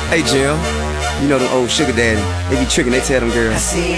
Hey Jill, you know them old sugar daddy. They be tricking, they tell them girls,